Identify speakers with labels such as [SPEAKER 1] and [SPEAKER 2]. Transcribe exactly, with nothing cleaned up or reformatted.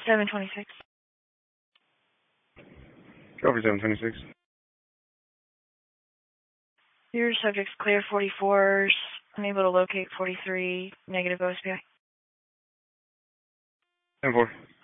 [SPEAKER 1] seven twenty-six.
[SPEAKER 2] Go for seven twenty-six.
[SPEAKER 1] Your subject's clear forty-fours. Unable to locate forty-three. Negative O S P I.
[SPEAKER 2] ten four.